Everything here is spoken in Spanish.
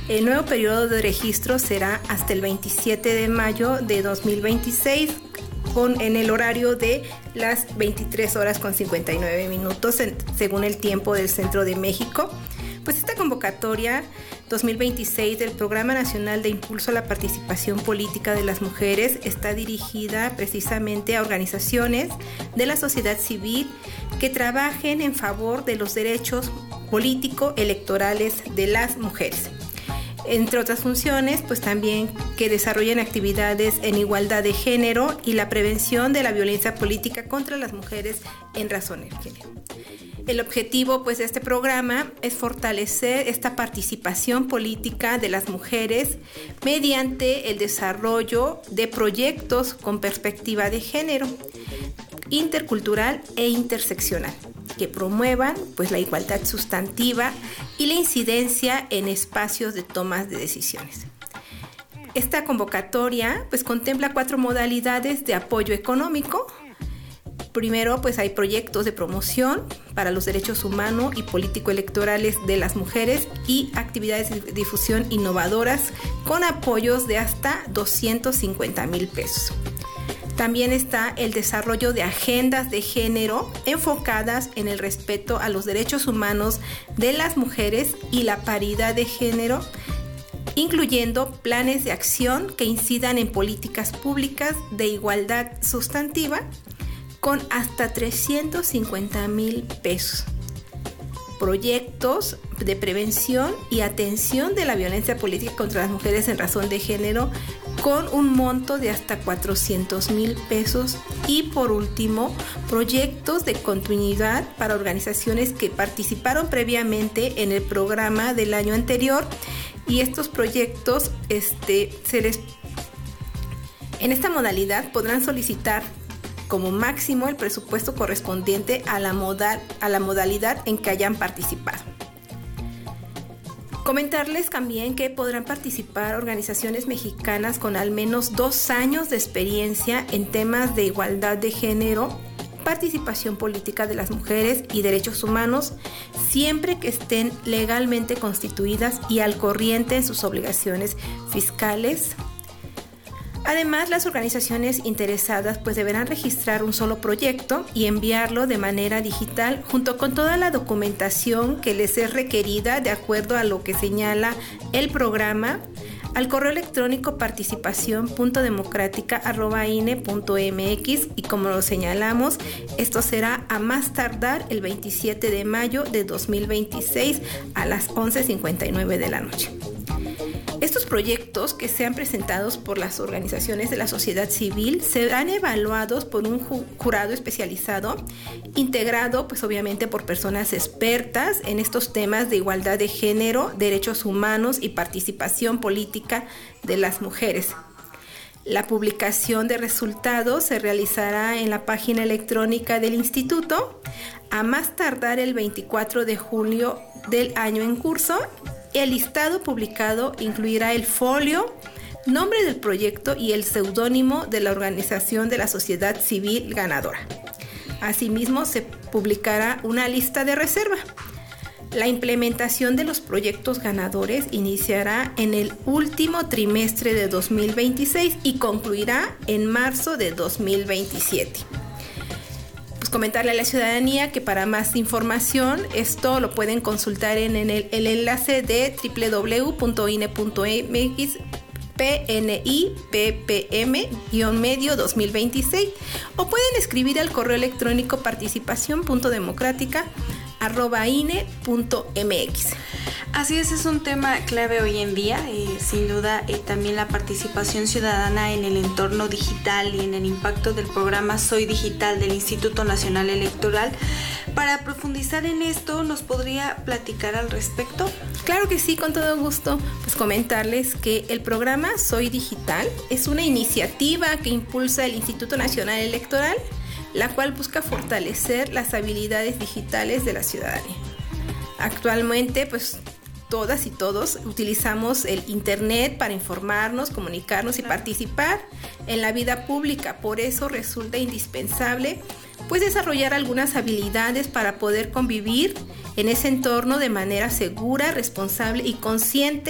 El nuevo periodo de registro será hasta el 27 de mayo de 2026 en el horario de las 23 horas con 59 minutos según el tiempo del Centro de México. Pues esta convocatoria 2026 del Programa Nacional de Impulso a la Participación Política de las Mujeres está dirigida precisamente a organizaciones de la sociedad civil que trabajen en favor de los derechos político-electorales de las mujeres. Entre otras funciones, pues también que desarrollen actividades en igualdad de género y la prevención de la violencia política contra las mujeres en razón de género. El objetivo pues de este programa es fortalecer esta participación política de las mujeres mediante el desarrollo de proyectos con perspectiva de género, intercultural e interseccional, que promuevan pues la igualdad sustantiva y la incidencia en espacios de tomas de decisiones. Esta convocatoria pues contempla 4 modalidades de apoyo económico. Primero, pues hay proyectos de promoción para los derechos humanos y político-electorales de las mujeres y actividades de difusión innovadoras con apoyos de hasta 250,000 pesos. También está el desarrollo de agendas de género enfocadas en el respeto a los derechos humanos de las mujeres y la paridad de género, incluyendo planes de acción que incidan en políticas públicas de igualdad sustantiva con hasta 350,000 pesos. Proyectos de prevención y atención de la violencia política contra las mujeres en razón de género con un monto de hasta 400,000 pesos. Y por último, proyectos de continuidad para organizaciones que participaron previamente en el programa del año anterior. Y estos proyectos, en esta modalidad podrán solicitar como máximo el presupuesto correspondiente a la modalidad en que hayan participado. Comentarles también que podrán participar organizaciones mexicanas con al menos 2 años de experiencia en temas de igualdad de género, participación política de las mujeres y derechos humanos, siempre que estén legalmente constituidas y al corriente en sus obligaciones fiscales. Además, las organizaciones interesadas pues deberán registrar un solo proyecto y enviarlo de manera digital junto con toda la documentación que les es requerida de acuerdo a lo que señala el programa al correo electrónico participación.democratica@ine.mx y como lo señalamos, esto será a más tardar el 27 de mayo de 2026 a las 11:59 de la noche. Estos proyectos que sean presentados por las organizaciones de la sociedad civil serán evaluados por un jurado especializado, integrado pues obviamente por personas expertas en estos temas de igualdad de género, derechos humanos y participación política de las mujeres. La publicación de resultados se realizará en la página electrónica del instituto a más tardar el 24 de julio del año en curso. El listado publicado incluirá el folio, nombre del proyecto y el seudónimo de la organización de la sociedad civil ganadora. Asimismo, se publicará una lista de reserva. La implementación de los proyectos ganadores iniciará en el último trimestre de 2026 y concluirá en marzo de 2027. Comentarle a la ciudadanía que para más información esto lo pueden consultar en el enlace de www.ine.mx PNI-PPM-medio 2026 o pueden escribir al correo electrónico participación.democratica@ine.mx. Así es un tema clave hoy en día, sin duda también la participación ciudadana en el entorno digital y en el impacto del programa Soy Digital del Instituto Nacional Electoral. Para profundizar en esto, ¿nos podría platicar al respecto? Claro que sí, con todo gusto. Pues comentarles que el programa Soy Digital es una iniciativa que impulsa el Instituto Nacional Electoral, la cual busca fortalecer las habilidades digitales de la ciudadanía. Actualmente, pues todas y todos utilizamos el internet para informarnos, comunicarnos y participar en la vida pública. Por eso resulta indispensable pues desarrollar algunas habilidades para poder convivir en ese entorno de manera segura, responsable y consciente